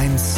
HR1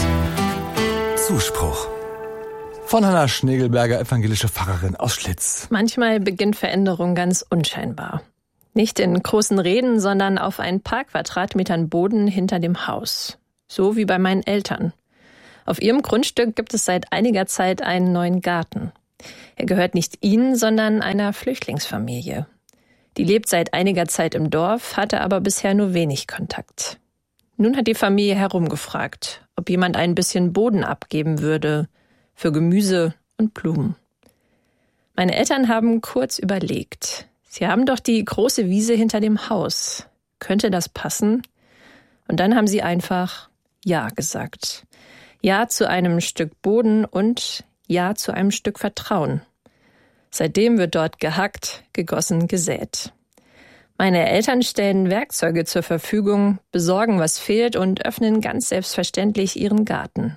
Zuspruch. Von Hanna Schnegelberger, evangelische Pfarrerin aus Schlitz. Manchmal beginnt Veränderung ganz unscheinbar. Nicht in großen Reden, sondern auf ein paar Quadratmetern Boden hinter dem Haus. So wie bei meinen Eltern. Auf ihrem Grundstück gibt es seit einiger Zeit einen neuen Garten. Er gehört nicht ihnen, sondern einer Flüchtlingsfamilie. Die lebt seit einiger Zeit im Dorf, hatte aber bisher nur wenig Kontakt. Nun hat die Familie herumgefragt, ob jemand ein bisschen Boden abgeben würde für Gemüse und Blumen. Meine Eltern haben kurz überlegt. Sie haben doch die große Wiese hinter dem Haus. Könnte das passen? Und dann haben sie einfach Ja gesagt. Ja zu einem Stück Boden und Ja zu einem Stück Vertrauen. Seitdem wird dort gehackt, gegossen, gesät. Meine Eltern stellen Werkzeuge zur Verfügung, besorgen, was fehlt und öffnen ganz selbstverständlich ihren Garten.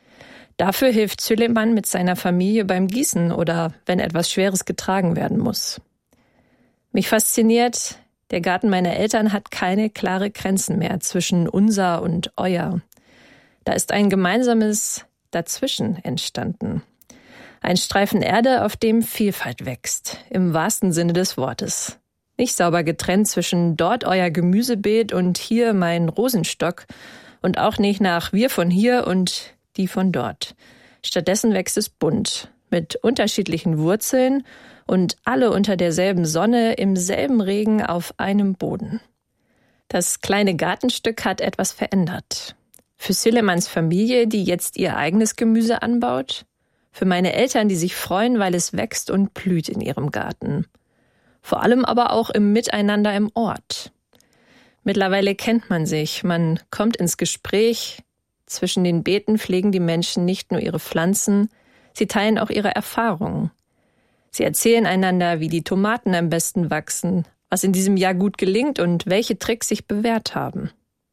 Dafür hilft Süleyman mit seiner Familie beim Gießen oder wenn etwas Schweres getragen werden muss. Mich fasziniert, der Garten meiner Eltern hat keine klare Grenzen mehr zwischen unser und euer. Da ist ein gemeinsames Dazwischen entstanden. Ein Streifen Erde, auf dem Vielfalt wächst, im wahrsten Sinne des Wortes. Nicht sauber getrennt zwischen dort euer Gemüsebeet und hier mein Rosenstock und auch nicht nach wir von hier und die von dort. Stattdessen wächst es bunt, mit unterschiedlichen Wurzeln und alle unter derselben Sonne, im selben Regen auf einem Boden. Das kleine Gartenstück hat etwas verändert. Für Süleymans Familie, die jetzt ihr eigenes Gemüse anbaut. Für meine Eltern, die sich freuen, weil es wächst und blüht in ihrem Garten. Vor allem aber auch im Miteinander im Ort. Mittlerweile kennt man sich, man kommt ins Gespräch. Zwischen den Beeten pflegen die Menschen nicht nur ihre Pflanzen, sie teilen auch ihre Erfahrungen. Sie erzählen einander, wie die Tomaten am besten wachsen, was in diesem Jahr gut gelingt und welche Tricks sich bewährt haben.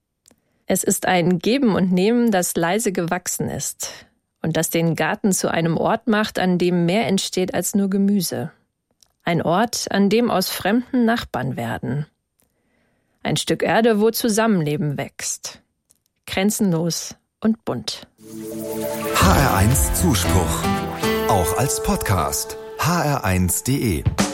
Es ist ein Geben und Nehmen, das leise gewachsen ist und das den Garten zu einem Ort macht, an dem mehr entsteht als nur Gemüse. Ein Ort, an dem aus Fremden Nachbarn werden. Ein Stück Erde, wo Zusammenleben wächst. Grenzenlos und bunt. HR1 Zuspruch. Auch als Podcast. hr1.de